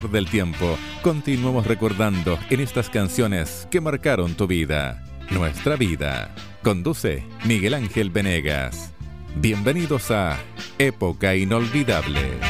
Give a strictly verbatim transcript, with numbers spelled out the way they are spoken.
del tiempo, continuamos recordando en estas canciones que marcaron tu vida, nuestra vida. Conduce Miguel Ángel Venegas. Bienvenidos a Época Inolvidable.